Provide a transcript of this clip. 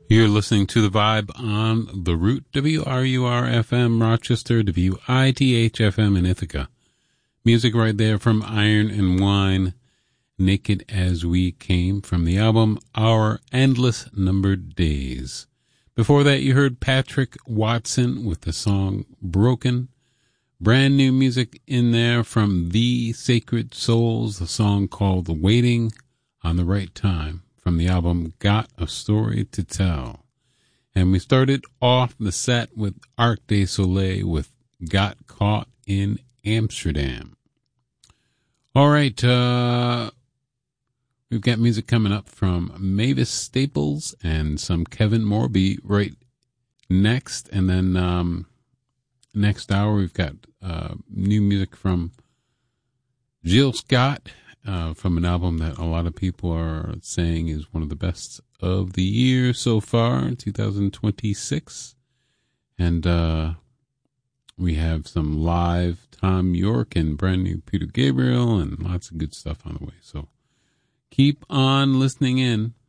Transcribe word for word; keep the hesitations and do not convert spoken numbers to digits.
You're listening to The Vibe on The Root, W R U R F M Rochester, W I T H F M in Ithaca. Music right there from Iron and Wine, Naked as We Came, from the album Our Endless Numbered Days. Before that, you heard Patrick Watson with the song Broken. Brand new music in there from The Sacred Souls, the song called Waiting on the Right Time, from the album Got a Story to Tell. And we started off the set with Arc de Soleil with Got Caught in Amsterdam. All right, uh, we've got music coming up from Mavis Staples and some Kevin Morby right next. And then um, next hour, we've got uh, new music from Jill Scott, Uh, from an album that a lot of people are saying is one of the best of the year so far, two thousand twenty-six. And uh, we have some live Tom York and brand new Peter Gabriel and lots of good stuff on the way. So keep on listening in.